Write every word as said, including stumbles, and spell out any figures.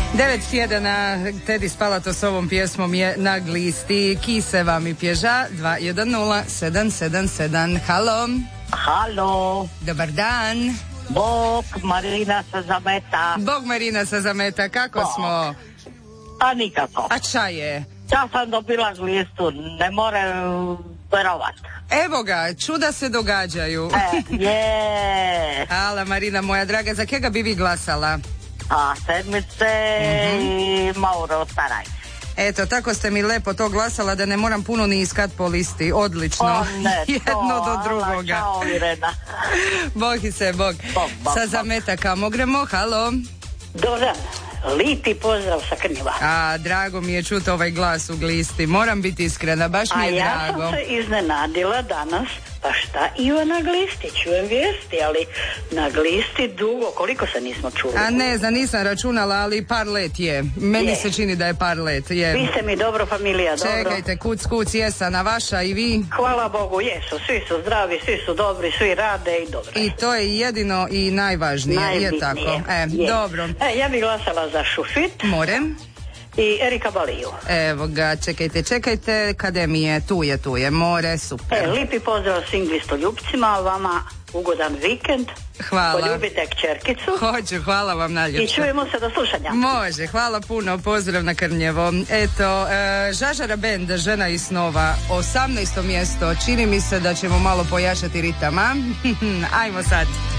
Devet tjedana Tedi Spalato s ovom pjesmom je na glisti. Kise vam i pježa dva jedan nula sedam sedam sedam. Halo. Halo. Dobar dan. Bog, Marina sa Zameta. Bog, Marina sa Zameta, kako Bog. smo? A nikako. A ča je? Ja sam dobila glistu, ne more verovat. Evo ga, čuda se događaju. E, je. Hvala Marina moja draga, za kega bi vi glasala? A sedmice Mhm. i Mauro Taraj. Eto, tako ste mi lepo to glasala da ne moram puno ni iskat po listi. Odlično. O ne, Jedno to, do drugoga. Čao Irena. Bog i se, Bog. Bog, bog, Sa bog. Zametaka mogremo, halo. Dobar, lipi pozdrav sa Krnjeva. A, drago mi je čuti ovaj glas u glisti. Moram biti iskrena, baš mi A je ja drago. sam se iznenadila danas, pa šta ima na glisti, čujem vijesti, ali na glisti dugo, koliko se nismo čuli. A ne znam, nisam računala, ali par let je. Meni Je. se čini da je par let. Je. Vi ste mi dobro familija, dobro. Čekajte, kuc, kuc, jesana vaša i vi. Hvala Bogu, jesu, svi su zdravi, svi su dobri, svi rade i dobro. I to je jedino i najvažnije, je tako. E, je. dobro. E, ja bih glasala za Šufit Morem. i Erika Baliju. Evo ga, čekajte, čekajte, kade mi je, tu je, tu je, more, super. E, lipi pozdrav svim glistoljupcima, vama ugodan vikend. Hvala. Poljubite kćerkicu. Hoću, hvala vam najljepše. I čujemo se do slušanja. Može, hvala puno, pozdrav na Krnjevo. Eto, e, Žažara Bend, Žena iz snova, osamnaesto mjesto, čini mi se da ćemo malo pojačati ritama. Ajmo sad.